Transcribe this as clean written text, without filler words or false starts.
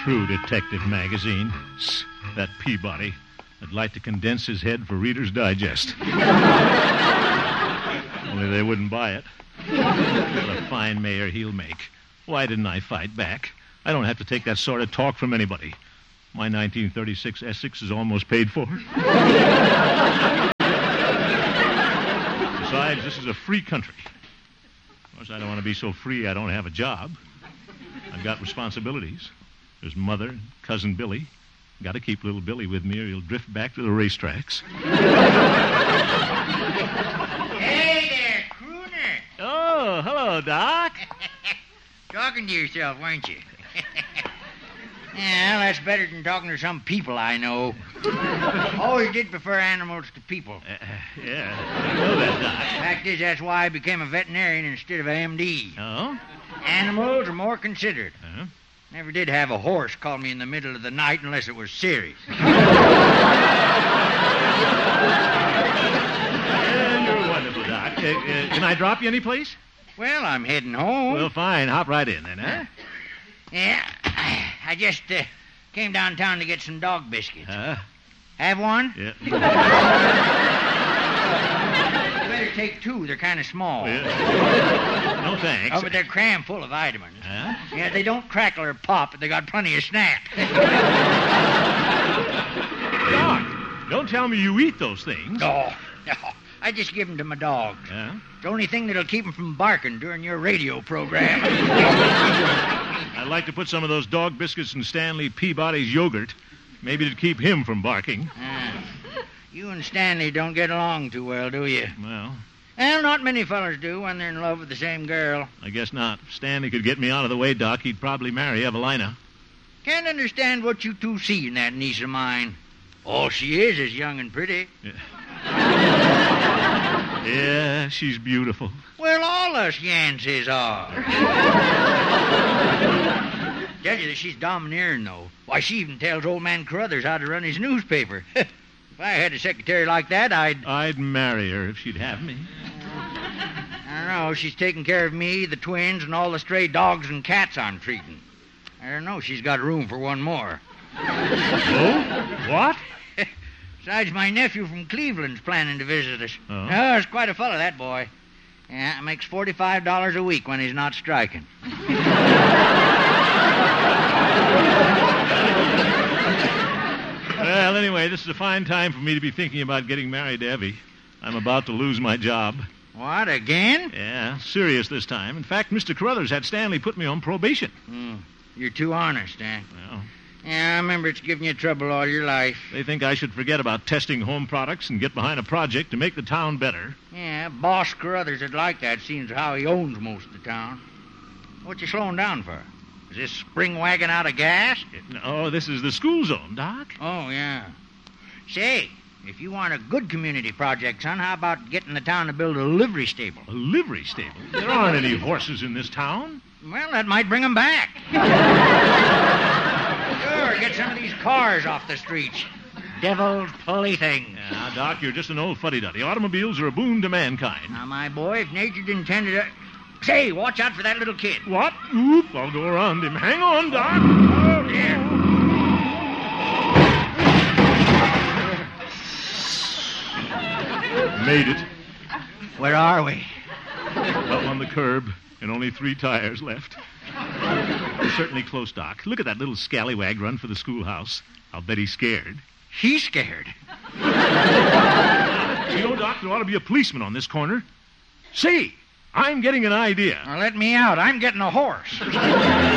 True Detective magazine. That Peabody. I'd like to condense his head for Reader's Digest. Only they wouldn't buy it. What a fine mayor he'll make. Why didn't I fight back? I don't have to take that sort of talk from anybody. My 1936 Essex is almost paid for. Besides, this is a free country. Of course, I don't want to be so free I don't have a job. I've got responsibilities. There's Mother, Cousin Billy. Got to keep little Billy with me or he'll drift back to the racetracks. Hey there, Crooner. Oh, hello, Doc. Talking to yourself, weren't you? Yeah, that's better than talking to some people I know. Always did prefer animals to people. Yeah, I know that, Doc. Fact is, that's why I became a veterinarian instead of a MD. Oh? Animals are more considerate. Uh-huh. Never did have a horse call me in the middle of the night unless it was serious. Yeah, you're wonderful, Doc. Can I drop you any place? Well, I'm heading home. Well, fine. Hop right in, then, huh? Yeah, I just came downtown to get some dog biscuits. Have one? Yeah. You better take two. They're kind of small. Yeah. No, thanks. Oh, but they're crammed full of vitamins. Huh? Yeah, they don't crackle or pop, but they got plenty of snap. Doc, don't tell me you eat those things. No. I just give them to my dogs. Yeah? It's the only thing that'll keep them from barking during your radio program. I'd like to put some of those dog biscuits in Stanley Peabody's yogurt. Maybe it'd keep him from barking. You and Stanley don't get along too well, do you? Well, not many fellas do when they're in love with the same girl. I guess not. If Stanley could get me out of the way, Doc, he'd probably marry Evelina. Can't understand what you two see in that niece of mine. All she is young and pretty. Yeah, she's beautiful. Well, all us Yanceys are. Tell you that she's domineering, though. Why, she even tells old man Carruthers how to run his newspaper. If I had a secretary like that, I'd marry her if she'd have me. I don't know. She's taking care of me, the twins, and all the stray dogs and cats I'm treating. I don't know. She's got room for one more. Oh? What? Besides, my nephew from Cleveland's planning to visit us. Oh? Oh, he's quite a fellow, that boy. Yeah, makes $45 a week when he's not striking. Well, anyway, this is a fine time for me to be thinking about getting married to Evie. I'm about to lose my job. What, again? Yeah, serious this time. In fact, Mr. Carruthers had Stanley put me on probation. You're too honest, eh? Well, Yeah, I remember it's given you trouble all your life. they think I should forget about testing home products and get behind a project to make the town better. Yeah, Boss Carruthers would like that, seeing as how he owns most of the town. What you slowing down for? Is this spring wagon out of gas? No, this is the school zone, Doc. Oh, yeah. Say, if you want a good community project, son, how about getting the town to build a livery stable? A livery stable? There aren't any horses in this town. Well, that might bring them back. Sure, get some of these cars off the streets. Devil's plaything. Now, Doc, you're just an old fuddy-duddy. Automobiles are a boon to mankind. Now, my boy, if nature'd intended it... Say, watch out for that little kid. What? Oop, I'll go around him. Hang on, Doc. Oh, dear. Made it. Where are we? Up on the curb, and only 3 tires left. We're certainly close, Doc. Look at that little scallywag run for the schoolhouse. I'll bet he's scared. He's scared. You know, Doc, there ought to be a policeman on this corner. Say, I'm getting an idea. Now, let me out. I'm getting a horse.